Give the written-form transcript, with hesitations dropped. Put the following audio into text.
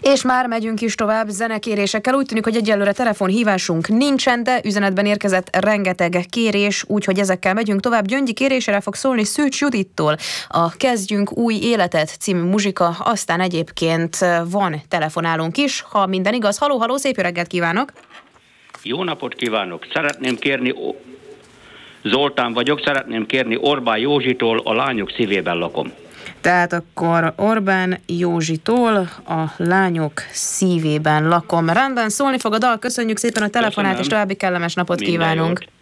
És már megyünk is tovább zenekérésekkel. Úgy tűnik, hogy egyelőre telefonhívásunk nincsen, de üzenetben érkezett rengeteg kérés, úgyhogy ezekkel megyünk tovább. Gyöngyi kérésére fog szólni Szűcs Judittól a Kezdjünk új életet című muzsika, aztán egyébként van telefonálunk is, ha minden igaz. Halló, szép jó reggelt kívánok! Jó napot kívánok! Szeretném kérni, Zoltán vagyok, szeretném kérni Orbán Józsitól A lányok szívében lakom. Tehát akkor Orbán Józsitól A lányok szívében lakom. Rendben, szólni fog a dal, köszönjük szépen a telefonát, és további kellemes napot kívánunk. Jót.